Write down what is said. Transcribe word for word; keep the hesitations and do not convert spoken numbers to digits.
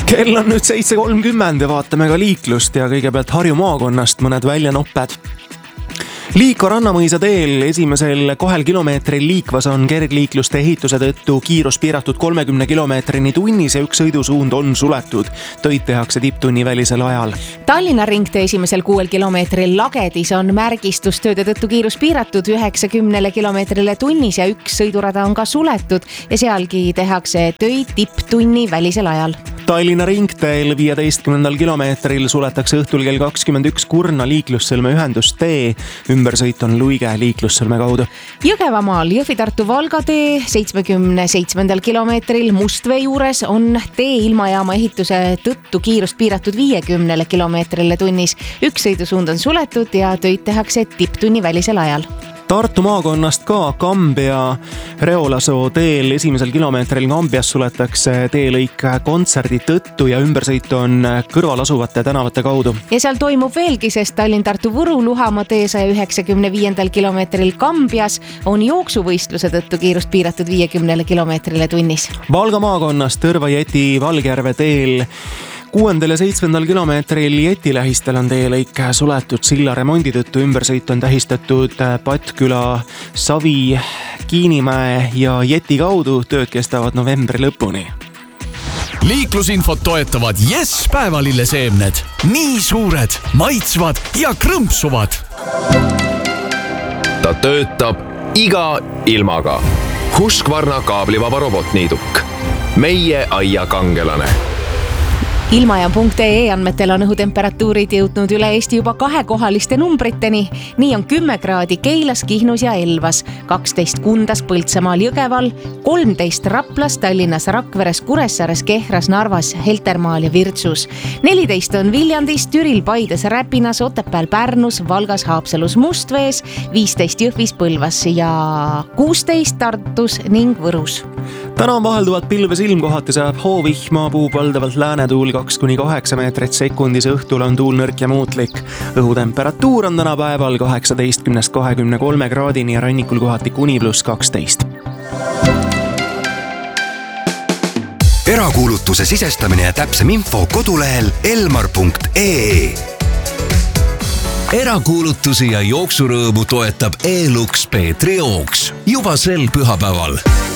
Kell on nüüd seitse kolmkümmend ja vaatame ka liiklust ja kõigepealt Harju maakonnast mõned väljanopped. Liiko Rannamõisa teel esimesel kahel kilomeetril liikvas on kergliikluste ehituse tõttu kiirus piiratud kolmekümne kilomeetrini tunnis ja üks sõidusuund on suletud. Töid tehakse tipptunni välisel ajal. Tallinna ringtee esimesel kuuel kilomeetril Lagedis on märgistustööde tõttu kiirus piiratud üheksakümnele kilomeetrile tunnis ja üks sõidurada on ka suletud ja sealgi tehakse töid tipptunni välisel ajal. Tallinna ringteel viieteistkümnendal kilomeetril suletakse õhtul kell kakskümmend üks Kurna liiklussõlme ühendustee. Ümbersõit on Luige liiklussõlme kaudu. Jõgevamaal Jõhvi-Tartu-Valga tee seitsmekümne seitsmendal kilomeetril Mustvee juures on tee ilmajaama ehituse tõttu kiirust piiratud viiekümnele kilomeetrile tunnis. Üks sõidusuund on suletud ja töid tehakse tipptunni välisel ajal. Tartu maakonnast ka Kambja Reolasoo teel esimesel kilomeetril Kambjas suletakse teelõik kontserdi tõttu ja ümbersõit on kõrval asuvate tänavate kaudu. Ja seal toimub veelgi, sest Tallinn-Tartu-Võru Luhamaa tee saja üheksakümne viiendal kilomeetril Kambjas on jooksuvõistluse tõttu kiirust piiratud viiekümnele kilomeetrile tunnis. Valga maakonnast Tõrva-Jeti Valgjärve teel kuuendal ja seitsmendal kilomeetril Jeti lähistel on teelõik suletud silla remondi tõttu. Ümbersõit on tähistatud Patküla, Savi, Kiinimäe ja Jeti kaudu. Tööd kestavad novembri lõpuni. Liiklusinfot toetavad Yes päevalilleseemned. Nii suured, maitsvad ja krõmpsuvad. Ta töötab iga ilmaga. Husqvarna kaablivaba robotniiduk. Meie aia kangelane. Ilmajaam punkt ee andmetel on õhutemperatuurid jõudnud üle Eesti juba kahekohaliste numbriteni. Nii on kümme kraadi Keilas, Kihnus ja Elvas, kaksteist Kundas, Põltsamaal, Jõgeval, kolmteist Raplas, Tallinnas, Rakveres, Kuressaares, Kehras, Narvas, Heltermaal ja Virtsus. neliteist on Viljandis, Türil, Paides, Räpinas, Otepääl, Pärnus, Valgas, Haapsalus, Mustvees, viisteist Jõhvis, Põlvas ja kuusteist Tartus ning Võrus. Täna on vahelduvalt pilves ilm, kohati saab hoovihma, puhub valdavalt läänetuul kaks kuni kaheksa meetrit sekundis, õhtul on tuul nõrk ja muutlik. Õhutemperatuur on täna päeval kaheksateistkümnest kahekümne kolme kraadini ja rannikul kohati kuni pluss kaksteist. Erakuulutuse sisestamine ja täpsem info kodulehel elmar punkt ee. Erakuulutusi ja jooksurõõmu toetab E-Lux Peetri jooks juba sel pühapäeval.